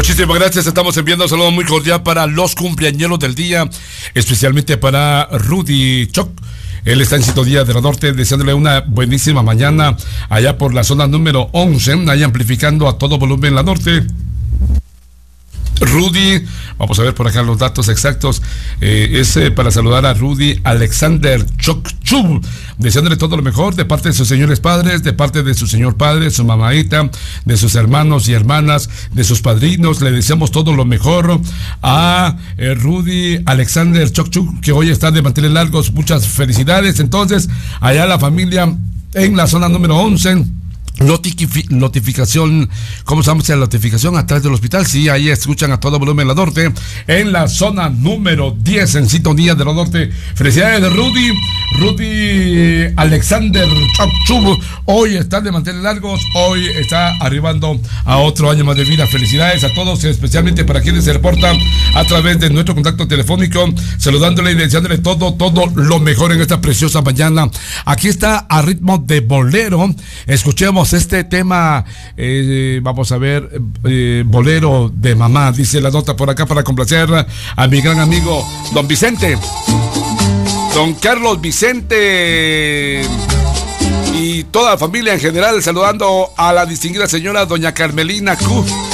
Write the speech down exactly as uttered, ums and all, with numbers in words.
Muchísimas gracias, estamos enviando un saludo muy cordial para los cumpleañeros del día, especialmente para Rudy Choc. Él está en sintonía de la Norte, deseándole una buenísima mañana allá por la zona número once, ahí amplificando a todo volumen la Norte. Rudy, vamos a ver por acá los datos exactos, eh, es eh, para saludar a Rudy Alexander Chokchu, deseándole todo lo mejor de parte de sus señores padres, de parte de su señor padre, su mamaita, de sus hermanos y hermanas, de sus padrinos. Le deseamos todo lo mejor a eh, Rudy Alexander Chokchu, que hoy está de mantener largos. Muchas felicidades. Entonces, allá la familia en la zona número once. Notific- notificación, ¿cómo se llama esa notificación? Atrás del hospital, sí, ahí escuchan a todo volumen la Norte, en la zona número diez, en sintonía de la Norte. Felicidades de Rudy, Rudy Alexander Chokchu, hoy está de mantener largos, hoy está arribando a otro año más de vida. Felicidades a todos, especialmente para quienes se reportan a través de nuestro contacto telefónico, saludándole y deseándole todo, todo lo mejor en esta preciosa mañana. Aquí está a ritmo de bolero, escuchemos este tema, eh, vamos a ver, eh, bolero de mamá, dice la nota por acá, para complacer a mi gran amigo don Vicente, don Carlos Vicente y toda la familia en general, saludando a la distinguida señora doña Carmelina Q.